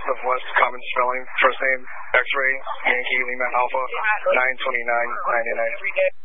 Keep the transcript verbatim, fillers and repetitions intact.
Joseph West, common spelling. First name, X-ray, Yankee, Lima Alpha, nine twenty-nine ninety-nine.